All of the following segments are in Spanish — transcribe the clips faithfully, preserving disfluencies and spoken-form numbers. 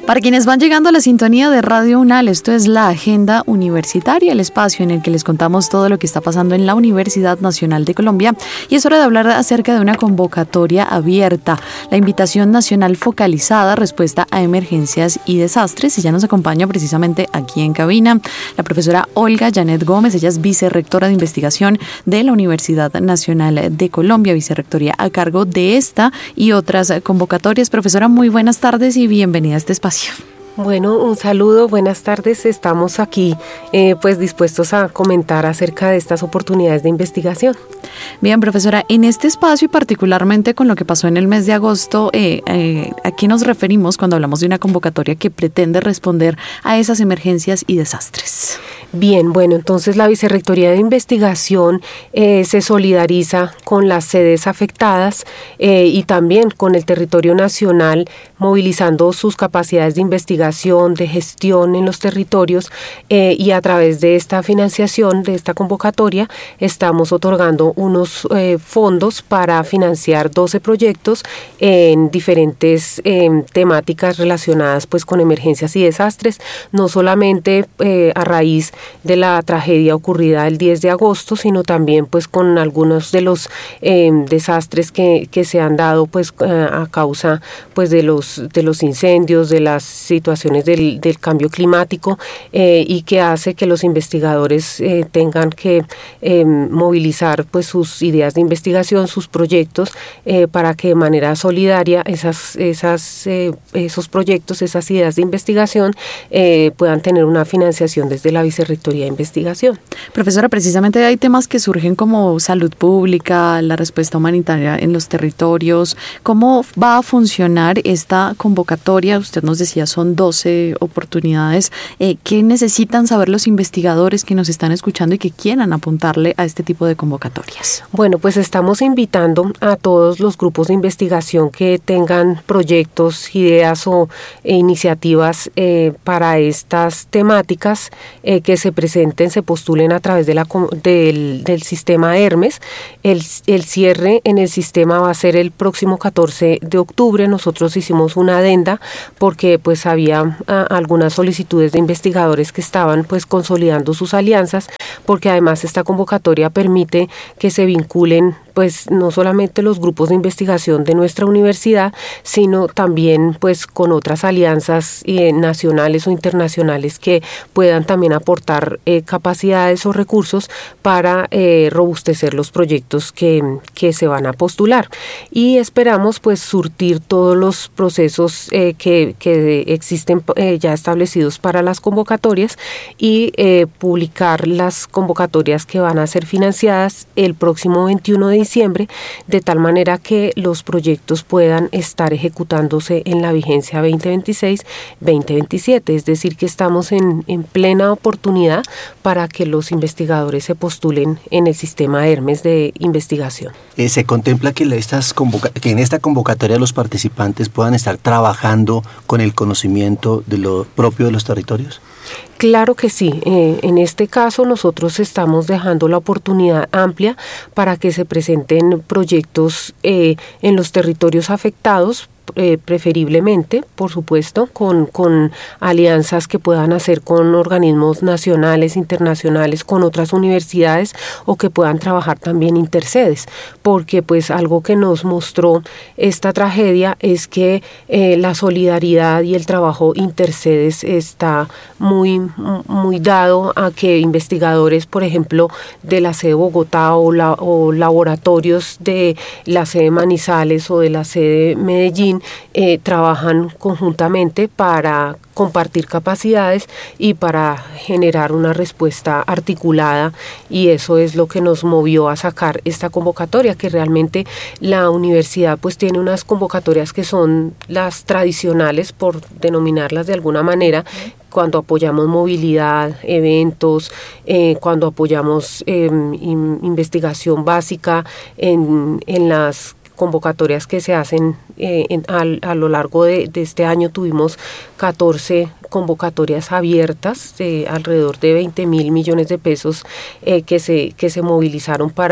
Para quienes van llegando a la sintonía de Radio UNAL, esto es la Agenda Universitaria, el espacio en el que les contamos todo lo que está pasando en la Universidad Nacional de Colombia. Y es hora de hablar acerca de una convocatoria abierta, la Invitación Nacional Focalizada, Respuesta a Emergencias y Desastres. Y ya nos acompaña precisamente aquí en cabina la profesora Olga Janet Gómez. Ella es vicerrectora de investigación de la Universidad Nacional de Colombia, vicerrectoría a cargo de esta y otras convocatorias. Profesora, muy buenas tardes y bienvenida a este espacio. Bueno, un saludo, buenas tardes. Estamos aquí eh, pues dispuestos a comentar acerca de estas oportunidades de investigación. Bien, profesora, en este espacio y particularmente con lo que pasó en el mes de agosto, eh, eh, ¿a qué nos referimos cuando hablamos de una convocatoria que pretende responder a esas emergencias y desastres? Bien, bueno, entonces la Vicerrectoría de Investigación eh, se solidariza con las sedes afectadas eh, y también con el territorio nacional, movilizando sus capacidades de investigación, de gestión en los territorios eh, y a través de esta financiación, de esta convocatoria, estamos otorgando unos eh, fondos para financiar doce proyectos en diferentes eh, temáticas relacionadas pues con emergencias y desastres, no solamente eh, a raíz de la tragedia ocurrida el diez de agosto, sino también pues con algunos de los eh, desastres que, que se han dado pues eh, a causa pues de los de los incendios, de las situaciones del, del cambio climático eh, y que hace que los investigadores eh, tengan que eh, movilizar pues sus ideas de investigación, sus proyectos eh, para que de manera solidaria esas esas eh, esos proyectos, esas ideas de investigación eh, puedan tener una financiación desde la Vicerrectoría de Investigación. Profesora, precisamente hay temas que surgen como salud pública, la respuesta humanitaria en los territorios. ¿Cómo va a funcionar esta convocatoria? Usted nos decía, son doce oportunidades. Eh, ¿Qué necesitan saber los investigadores que nos están escuchando y que quieran apuntarle a este tipo de convocatorias? Bueno, pues estamos invitando a todos los grupos de investigación que tengan proyectos, ideas o eh, iniciativas eh, para estas temáticas eh, que se presenten, se postulen a través de la, del, del sistema Hermes. El, el cierre en el sistema va a ser el próximo catorce de octubre. Nosotros hicimos una adenda porque pues había a, algunas solicitudes de investigadores que estaban pues consolidando sus alianzas, porque además esta convocatoria permite que se vinculen pues no solamente los grupos de investigación de nuestra universidad, sino también pues con otras alianzas eh, nacionales o internacionales que puedan también aportar eh, capacidades o recursos para eh, robustecer los proyectos que, que se van a postular. Y esperamos pues surtir todos los procesos eh, que, que existen eh, ya establecidos para las convocatorias y eh, publicar las convocatorias que van a ser financiadas el próximo veintiuno de diciembre, de tal manera que los proyectos puedan estar ejecutándose en la vigencia veinte veintiséis veinte veintisiete, es decir, que estamos en, en plena oportunidad para que los investigadores se postulen en el sistema Hermes de investigación. Eh, ¿Se contempla que, estas convoca- que en esta convocatoria los participantes puedan estar trabajando con el conocimiento de lo propio de los territorios? Claro que sí. Eh, en este caso nosotros estamos dejando la oportunidad amplia para que se presenten proyectos eh, en los territorios afectados, Eh, preferiblemente, por supuesto, con, con alianzas que puedan hacer con organismos nacionales, internacionales, con otras universidades o que puedan trabajar también intersedes, porque pues algo que nos mostró esta tragedia es que eh, la solidaridad y el trabajo intersedes está muy, muy dado a que investigadores, por ejemplo, de la sede Bogotá o, la, o laboratorios de la sede Manizales o de la sede Medellín Eh, trabajan conjuntamente para compartir capacidades y para generar una respuesta articulada, y eso es lo que nos movió a sacar esta convocatoria, que realmente la universidad pues tiene unas convocatorias que son las tradicionales, por denominarlas de alguna manera, cuando apoyamos movilidad, eventos, eh, cuando apoyamos eh, in, investigación básica en, en las convocatorias que se hacen eh, en, a, a lo largo de, de este año. Tuvimos catorce convocatorias abiertas de alrededor de veinte mil millones de pesos eh, que se que se movilizaron para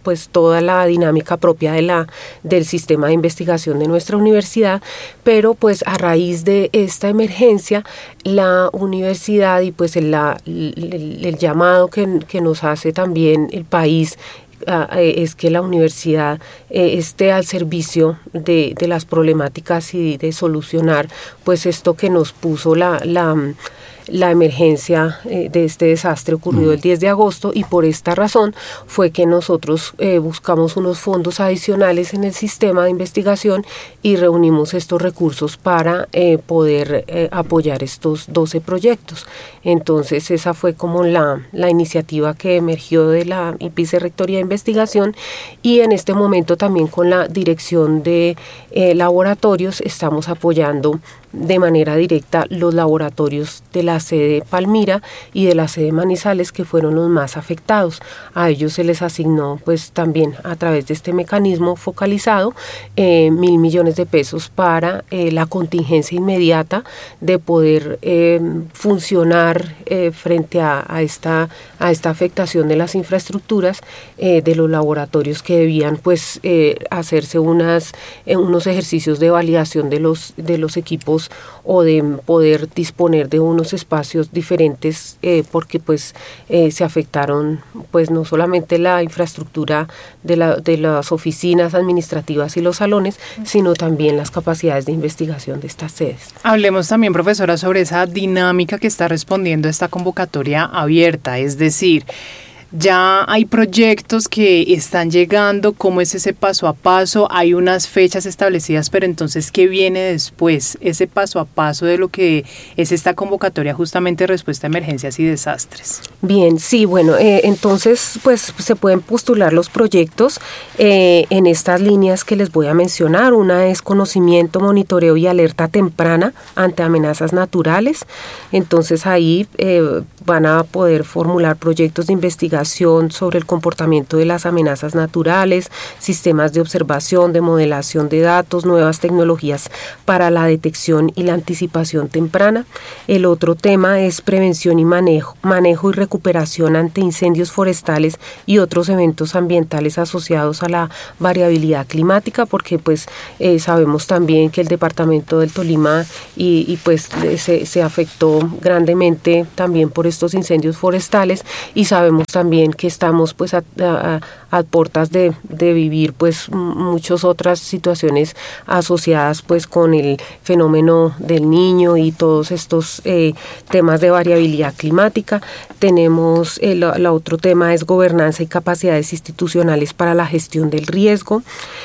pues toda la dinámica propia de la, del sistema de investigación de nuestra universidad, pero pues a raíz de esta emergencia, la universidad y pues el, la, el, el llamado que, que nos hace también el país Uh, es que la universidad eh, esté al servicio de, de las problemáticas y de solucionar pues esto que nos puso la, la, la emergencia eh, de este desastre ocurrido el diez de agosto, y por esta razón fue que nosotros eh, buscamos unos fondos adicionales en el sistema de investigación y reunimos estos recursos para eh, poder eh, apoyar estos doce proyectos. Entonces esa fue como la, la iniciativa que emergió de la Vicerrectoría de Investigación, y en este momento también con la dirección de eh, laboratorios estamos apoyando de manera directa los laboratorios de la sede Palmira y de la sede Manizales, que fueron los más afectados. A ellos se les asignó pues también a través de este mecanismo focalizado eh, mil millones de pesos para eh, la contingencia inmediata de poder eh, funcionar eh, frente a, a, esta, a esta afectación de las infraestructuras eh, de los laboratorios que debían pues eh, hacerse unas, eh, unos ejercicios de validación de los, de los equipos o de poder disponer de unos espacios diferentes eh, porque pues eh, se afectaron pues no solamente la infraestructura de, la, de las oficinas administrativas y los salones, sino también las capacidades de investigación de estas sedes. Hablemos también, profesora, sobre esa dinámica que está respondiendo a esta convocatoria abierta, es decir, ya hay proyectos que están llegando, ¿cómo es ese paso a paso? Hay unas fechas establecidas, pero entonces, ¿qué viene después? Ese paso a paso de lo que es esta convocatoria justamente respuesta a emergencias y desastres. Bien, sí, bueno, eh, entonces pues se pueden postular los proyectos eh, en estas líneas que les voy a mencionar. Una es conocimiento, monitoreo y alerta temprana ante amenazas naturales. Entonces ahí eh, van a poder formular proyectos de investigación sobre el comportamiento de las amenazas naturales, sistemas de observación, de modelación de datos, nuevas tecnologías para la detección y la anticipación temprana. El otro tema es prevención y manejo, manejo y recuperación ante incendios forestales y otros eventos ambientales asociados a la variabilidad climática, porque pues eh, sabemos también que el departamento del Tolima y, y pues se, se afectó grandemente también por estos incendios forestales, y sabemos también también que estamos pues a, a, a puertas de, de vivir pues muchas otras situaciones asociadas pues con el fenómeno del Niño y todos estos eh, temas de variabilidad climática. Tenemos el, el otro tema es gobernanza y capacidades institucionales para la gestión del riesgo,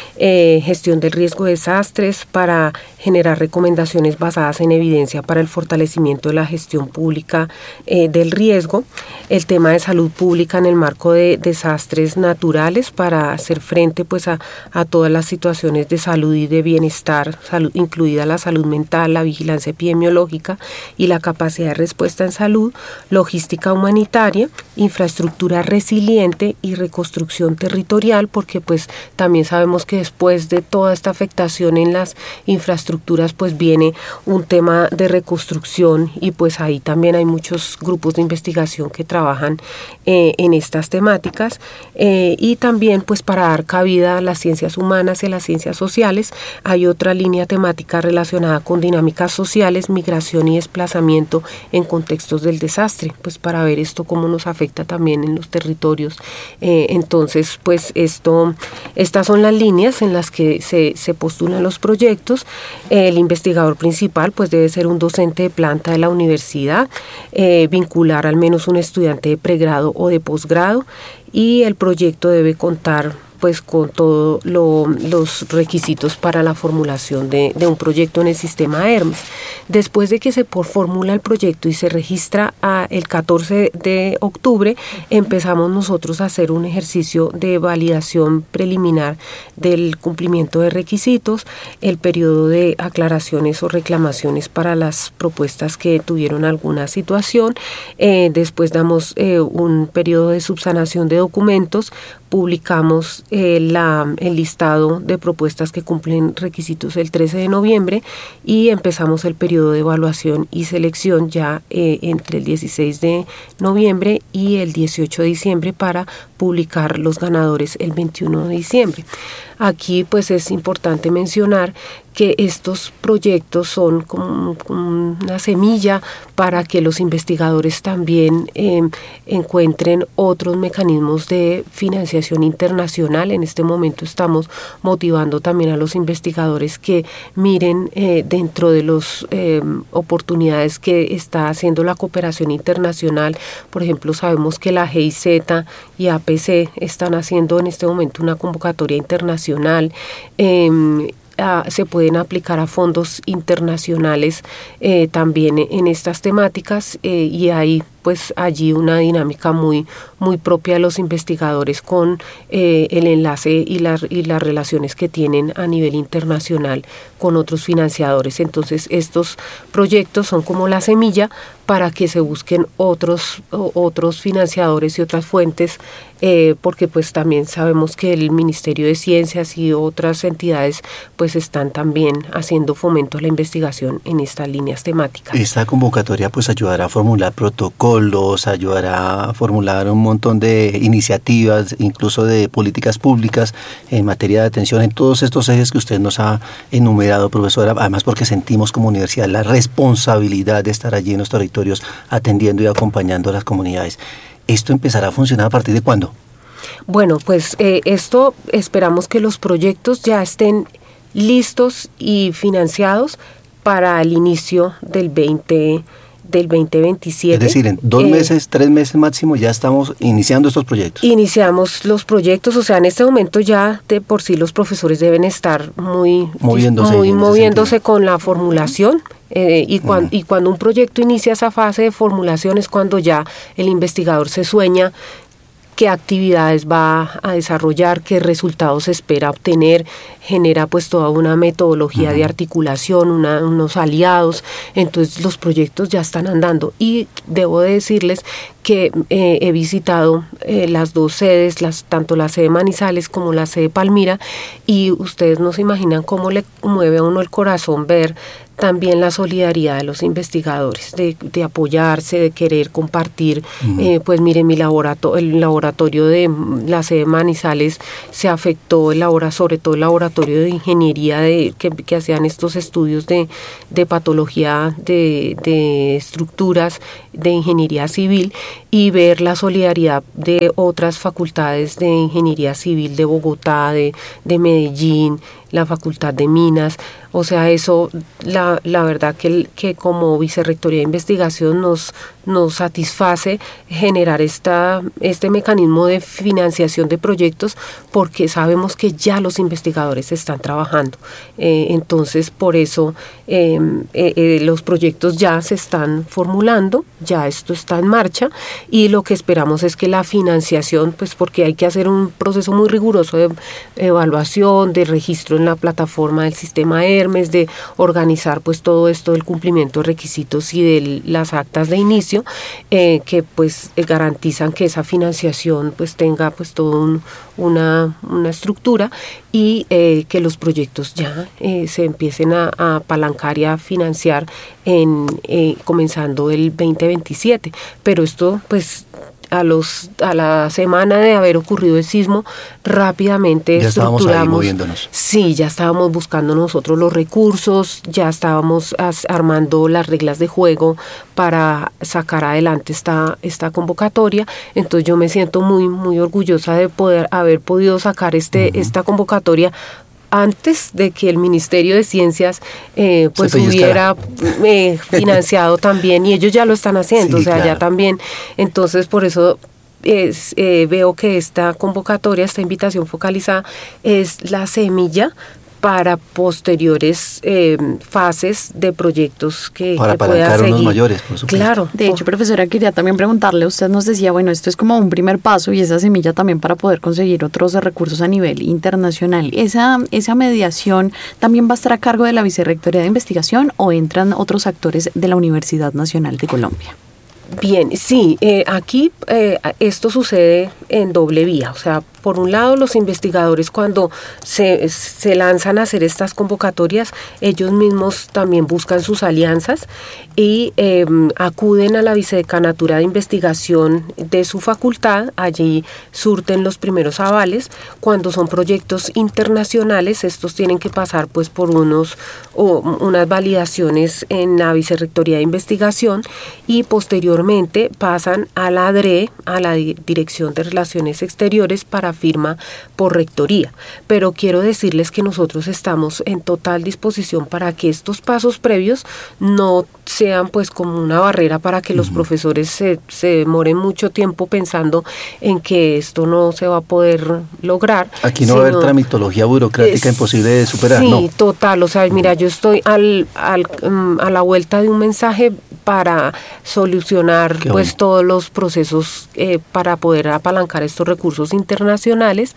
eh, gestión del riesgo de desastres, para generar recomendaciones basadas en evidencia para el fortalecimiento de la gestión pública eh, del riesgo. El tema de salud pública en el marco de desastres naturales, para hacer frente pues a, a todas las situaciones de salud y de bienestar, salud, incluida la salud mental, la vigilancia epidemiológica y la capacidad de respuesta en salud, logística humanitaria, infraestructura resiliente y reconstrucción territorial, porque pues también sabemos que después de toda esta afectación en las infraestructuras pues viene un tema de reconstrucción, y pues ahí también hay muchos grupos de investigación que trabajan eh, en estas temáticas eh, y también pues para dar cabida a las ciencias humanas y a las ciencias sociales hay otra línea temática relacionada con dinámicas sociales, migración y desplazamiento en contextos del desastre, pues para ver esto cómo nos afecta también en los territorios. Eh, entonces pues esto, estas son las líneas en las que se, se postulan los proyectos. El investigador principal pues debe ser un docente de planta de la universidad, eh, vincular al menos un estudiante de pregrado o de posgrado, y el proyecto debe contar pues con todos lo, los requisitos para la formulación de, de un proyecto en el sistema Hermes. Después de que se formula el proyecto y se registra a el catorce de octubre, empezamos nosotros a hacer un ejercicio de validación preliminar del cumplimiento de requisitos, el periodo de aclaraciones o reclamaciones para las propuestas que tuvieron alguna situación, eh, después damos eh, un periodo de subsanación de documentos publicamos eh, la, el listado de propuestas que cumplen requisitos el trece de noviembre y empezamos el periodo de evaluación y selección ya eh, entre el dieciséis de noviembre y el dieciocho de diciembre para publicar los ganadores el veintiuno de diciembre. Aquí pues es importante mencionar que estos proyectos son como, como una semilla para que los investigadores también eh, encuentren otros mecanismos de financiación internacional. En este momento estamos motivando también a los investigadores que miren eh, dentro de las eh, oportunidades que está haciendo la cooperación internacional. Por ejemplo, sabemos que la G I Z y A P C están haciendo en este momento una convocatoria internacional. Eh, Uh, se pueden aplicar a fondos internacionales eh, también en estas temáticas eh, y hay pues allí una dinámica muy muy propia de los investigadores con eh, el enlace y las y las relaciones que tienen a nivel internacional con otros financiadores. Entonces estos proyectos son como la semilla para que se busquen otros o, otros financiadores y otras fuentes eh, porque pues también sabemos que el Ministerio de Ciencias y otras entidades pues están también haciendo fomento a la investigación en estas líneas temáticas. Esta convocatoria pues ayudará a formular protocolos, ayudará a formular un montón de iniciativas, incluso de políticas públicas en materia de atención en todos estos ejes que usted nos ha enumerado, profesora, además porque sentimos como universidad la responsabilidad de estar allí en los territorios atendiendo y acompañando a las comunidades. ¿Esto empezará a funcionar a partir de cuándo? Bueno, pues eh, esto esperamos que los proyectos ya estén listos y financiados para el inicio del veinte del veinte veintisiete. Es decir, en dos eh, meses, tres meses máximo ya estamos iniciando estos proyectos. Iniciamos los proyectos, o sea, en este momento ya de por sí los profesores deben estar muy moviéndose, muy moviéndose con la formulación. Eh, y, cuando, uh-huh. y cuando un proyecto inicia esa fase de formulación es cuando ya el investigador se sueña qué actividades va a desarrollar, qué resultados espera obtener, genera pues toda una metodología uh-huh. de articulación, una, unos aliados, entonces los proyectos ya están andando y debo de decirles que eh, he visitado eh, las dos sedes, las, tanto la sede Manizales como la sede Palmira y ustedes no se imaginan cómo le mueve a uno el corazón ver también la solidaridad de los investigadores, de, de apoyarse, de querer compartir. Uh-huh. Eh, pues miren, mi laboratorio, el laboratorio de la sede Manizales se afectó, el labora, sobre todo el laboratorio de ingeniería de, que, que hacían estos estudios de, de patología de, de estructuras, de ingeniería civil, y ver la solidaridad de otras facultades de ingeniería civil de Bogotá, de, de Medellín, la Facultad de Minas. O sea, eso, la, la verdad que, que como Vicerrectoría de Investigación nos, nos satisface generar esta, este mecanismo de financiación de proyectos porque sabemos que ya los investigadores están trabajando. Eh, entonces, por eso eh, eh, eh, los proyectos ya se están formulando, ya esto está en marcha y lo que esperamos es que la financiación, pues porque hay que hacer un proceso muy riguroso de evaluación, de registro en la plataforma del sistema Hermes, de organizar pues todo esto del cumplimiento de requisitos y de las actas de inicio eh, que pues eh, garantizan que esa financiación pues tenga pues todo un, una, una estructura y eh, que los proyectos ya eh, se empiecen a, a apalancar y a financiar en eh, comenzando el veinte veintisiete, pero esto pues a los a la semana de haber ocurrido el sismo rápidamente ya estructuramos, estábamos ahí moviéndonos. Sí, ya estábamos buscando nosotros los recursos, ya estábamos as, armando las reglas de juego para sacar adelante esta esta convocatoria. Entonces yo me siento muy muy orgullosa de poder haber podido sacar este uh-huh. esta convocatoria antes de que el Ministerio de Ciencias eh, pues hubiera eh, financiado también, y ellos ya lo están haciendo, sí, o sea, claro. ya también, entonces por eso es, eh, veo que esta convocatoria, esta invitación focalizada es la semilla para posteriores eh, fases de proyectos que, para que pueda apalancar seguir. Unos mayores, por supuesto. Claro. De hecho, profesora, quería también preguntarle, usted nos decía, bueno, esto es como un primer paso y esa semilla también para poder conseguir otros recursos a nivel internacional. ¿Esa, esa mediación también va a estar a cargo de la Vicerrectoría de Investigación o entran otros actores de la Universidad Nacional de Colombia? Bien, sí, eh, aquí eh, esto sucede en doble vía, o sea, por un lado, los investigadores cuando se, se lanzan a hacer estas convocatorias, ellos mismos también buscan sus alianzas y eh, acuden a la vicedecanatura de investigación de su facultad, allí surten los primeros avales. Cuando son proyectos internacionales, estos tienen que pasar pues por unos o unas validaciones en la vicerrectoría de investigación y posteriormente pasan a la D R E, a la Dirección de Relaciones Exteriores, para firma por rectoría. Pero quiero decirles que nosotros estamos en total disposición para que estos pasos previos no sean pues como una barrera para que los uh-huh. profesores se, se demoren mucho tiempo pensando en que esto no se va a poder lograr. Aquí no sino, va a haber tramitología burocrática es, imposible de superar, sí, ¿no? Sí, total. O sea, mira, yo estoy al, al, um, a la vuelta de un mensaje para solucionar Qué pues bueno. todos los procesos eh, para poder apalancar estos recursos internacionales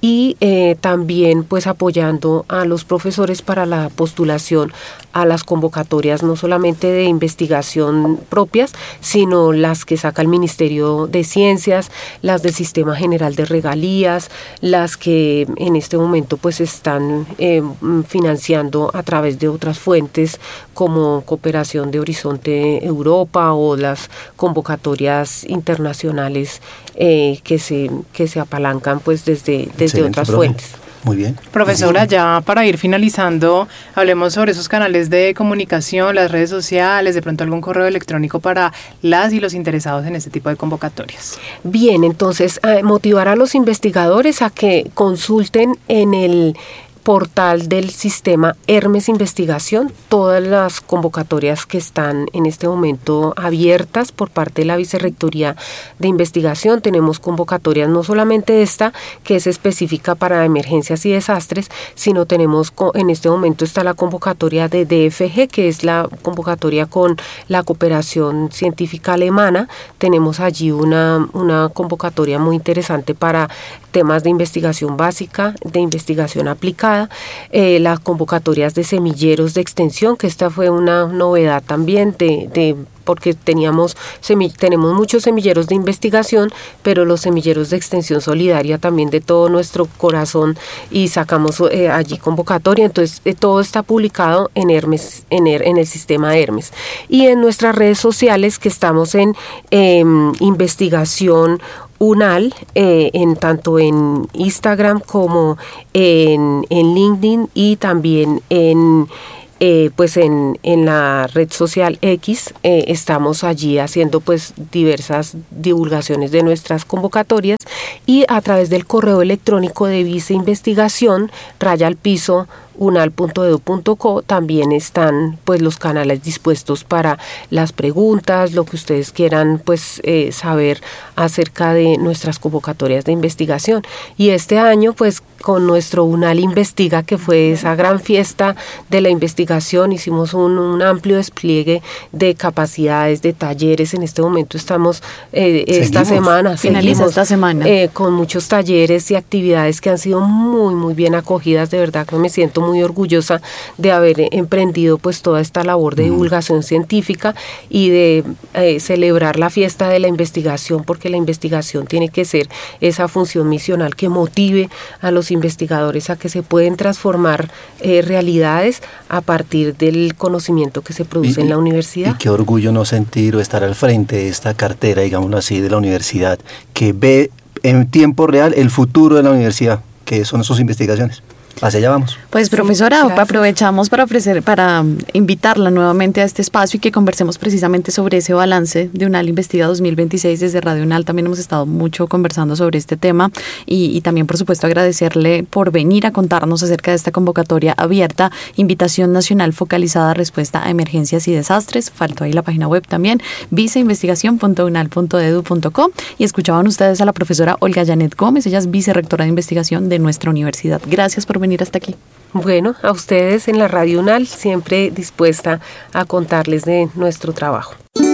y eh, también pues apoyando a los profesores para la postulación a las convocatorias no solamente de investigación propias, sino las que saca el Ministerio de Ciencias, las del Sistema General de Regalías, las que en este momento pues están eh, financiando a través de otras fuentes como Cooperación de Horizonte Europa o las convocatorias internacionales eh, que se que se apalancan pues desde, desde otras profe. fuentes. Muy bien. Profesora, ya para ir finalizando, hablemos sobre esos canales de comunicación, las redes sociales, de pronto algún correo electrónico para las y los interesados en este tipo de convocatorias. Bien, entonces eh, motivar a los investigadores a que consulten en el portal del sistema Hermes Investigación todas las convocatorias que están en este momento abiertas por parte de la Vicerrectoría de Investigación. Tenemos convocatorias, no solamente esta, que es específica para emergencias y desastres, sino tenemos en este momento está la convocatoria de D F G, que es la convocatoria con la cooperación científica alemana. Tenemos allí una, una convocatoria muy interesante para temas de investigación básica, de investigación aplicada. Eh, las convocatorias de semilleros de extensión, que esta fue una novedad también de, de porque teníamos semi, tenemos muchos semilleros de investigación, pero los semilleros de extensión solidaria también de todo nuestro corazón y sacamos eh, allí convocatoria. Entonces eh, todo está publicado en Hermes, en, en el sistema Hermes y en nuestras redes sociales, que estamos en eh, investigación UNAL, eh, en tanto en Instagram como en, en LinkedIn y también en Eh, pues en, en la red social X eh, estamos allí haciendo pues diversas divulgaciones de nuestras convocatorias y a través del correo electrónico de viceinvestigación raya al piso unal punto edu punto co también están pues los canales dispuestos para las preguntas, lo que ustedes quieran pues eh, saber acerca de nuestras convocatorias de investigación. Y este año pues con nuestro UNAL Investiga, que fue esa gran fiesta de la investigación, hicimos un, un amplio despliegue de capacidades, de talleres. En este momento estamos eh, esta semana, finaliza esta semana eh, con muchos talleres y actividades que han sido muy muy bien acogidas. De verdad que me siento muy orgullosa de haber emprendido pues toda esta labor de divulgación científica y de eh, celebrar la fiesta de la investigación, porque la investigación tiene que ser esa función misional que motive a los investigadores a que se pueden transformar eh, realidades a partir del conocimiento que se produce y, en la universidad. Y qué orgullo no sentir o estar al frente de esta cartera, digámoslo así, de la universidad, que ve en tiempo real el futuro de la universidad, que son sus investigaciones. Hacia allá vamos. Pues profesora, sí, aprovechamos para ofrecer, para invitarla nuevamente a este espacio y que conversemos precisamente sobre ese balance de UNAL Investiga dos mil veintiséis. Desde Radio UNAL también hemos estado mucho conversando sobre este tema y, y también por supuesto agradecerle por venir a contarnos acerca de esta convocatoria abierta, Invitación Nacional Focalizada Respuesta a Emergencias y Desastres. Faltó ahí la página web también, viceinvestigación punto unal punto edu punto co, y escuchaban ustedes a la profesora Olga Janet Gómez, ella es vicerrectora de investigación de nuestra universidad. Gracias por venir hasta aquí. Bueno, a ustedes en la Radio UNAL, siempre dispuesta a contarles de nuestro trabajo.